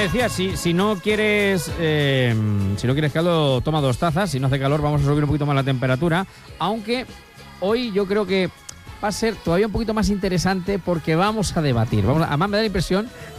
decía, si no quieres caldo, toma 2 tazas. Si no hace calor, vamos a subir un poquito más la temperatura. Aunque hoy yo creo que va a ser todavía un poquito más interesante porque vamos a debatir. Además me da la impresión